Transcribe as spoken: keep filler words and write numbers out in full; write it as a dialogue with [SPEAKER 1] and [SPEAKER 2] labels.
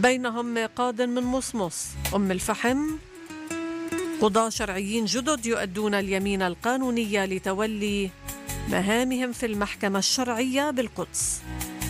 [SPEAKER 1] بينهم قاض من مصمص أم الفحم، قضاة شرعيين جدد يؤدون اليمين القانونية لتولي مهامهم في المحكمة الشرعية بالقدس.